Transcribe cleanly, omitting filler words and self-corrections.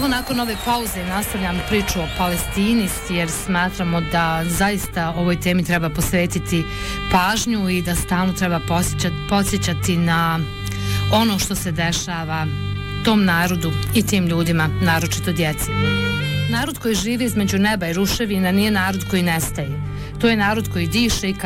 Evo nakon ove pauze nastavljam priču o Palestini jer smatramo da zaista ovoj temi treba posvetiti pažnju i da stalno treba podsjećati na ono što se dešava tom narodu i tim ljudima, naročito djeci. Narod koji živi između neba i ruševina nije narod koji nestaje. To je narod koji diše i